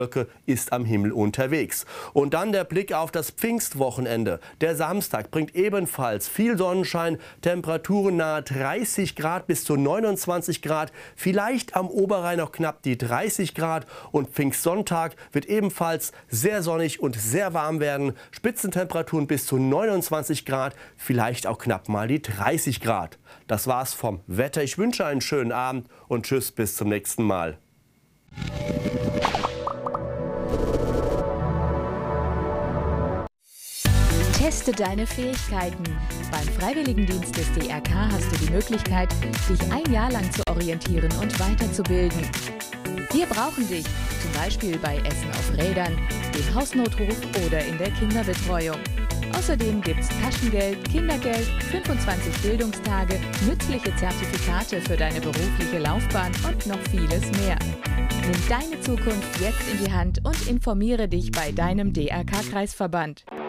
Wolke ist am Himmel unterwegs. Und dann der Blick auf das Pfingstwochenende. Der Samstag bringt ebenfalls viel Sonnenschein, Temperaturen nahe 30 Grad bis zu 29 Grad, vielleicht am Oberrhein noch knapp die 30 Grad. Und Pfingstsonntag wird ebenfalls sehr sonnig und sehr warm werden. Spitzentemperaturen bis zu 29 Grad, vielleicht auch knapp mal die 30 Grad. Das war's vom Wetter. Ich wünsche einen schönen Abend und tschüss, bis zum nächsten Mal. Teste deine Fähigkeiten. Beim Freiwilligendienst des DRK hast du die Möglichkeit, dich ein Jahr lang zu orientieren und weiterzubilden. Wir brauchen dich, zum Beispiel bei Essen auf Rädern, dem Hausnotruf oder in der Kinderbetreuung. Außerdem gibt's Taschengeld, Kindergeld, 25 Bildungstage, nützliche Zertifikate für deine berufliche Laufbahn und noch vieles mehr. Nimm deine Zukunft jetzt in die Hand und informiere dich bei deinem DRK-Kreisverband.